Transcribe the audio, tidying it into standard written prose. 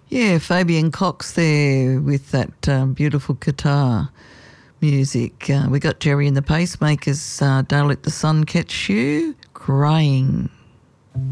Yeah, Fabian Cox there with that beautiful guitar music. We got Jerry and the Pacemakers, Don't Let the Sun Catch You, Crying.